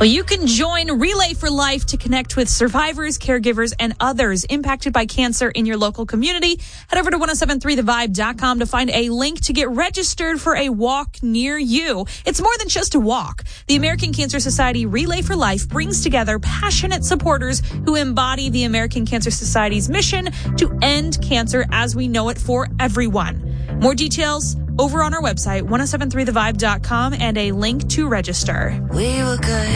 Well, you can join Relay for Life to connect with survivors, caregivers, and others impacted by cancer in your local community. Head over to 1073thevibe.com to find a link to get registered for a walk near you. It's more than just a walk. The American Cancer Society Relay for Life brings together passionate supporters who embody the American Cancer Society's mission to end cancer as we know it for everyone. More details over on our website, 1073thevibe.com, and a link to register. We were good.